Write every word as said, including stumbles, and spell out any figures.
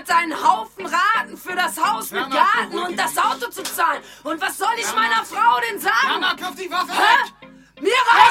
hat einen Haufen Raten für das Haus mit Ja, Marc, Garten und das Auto zu zahlen. Und was soll ich Ja, meiner Marc. Frau denn sagen? Ja, Marc, kauf die Waffe Hä? weg! Mir reicht